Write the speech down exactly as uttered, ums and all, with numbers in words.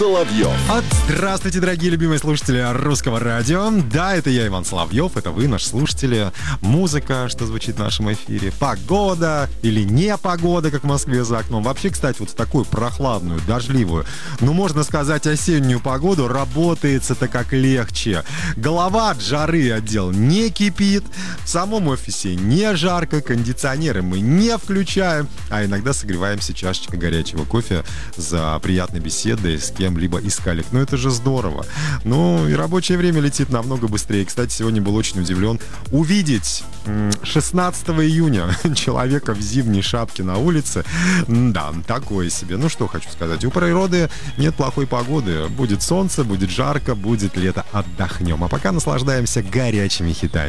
Соловьев. От... Здравствуйте, дорогие любимые слушатели Русского радио. Да, это я, Иван Соловьев, это вы, наши слушатели. Музыка, что звучит в нашем эфире. Погода или не погода, как в Москве за окном. Вообще, кстати, вот в такую прохладную, дождливую, ну, можно сказать, осеннюю погоду работается-то как легче. Голова от жары отдел не кипит. В самом офисе не жарко, кондиционеры мы не включаем, а иногда согреваемся чашечкой горячего кофе за приятной беседой с кем-либо из коллег. Ну, это же здорово. Ну, и рабочее время летит намного быстрее. Кстати, сегодня был очень удивлен увидеть шестнадцатого июня человека в зимней шапке на улице. Да, такое себе. Ну, что хочу сказать. У природы нет плохой погоды. Будет солнце, будет жарко, будет лето. Отдохнем. А пока наслаждаемся горячими хитами.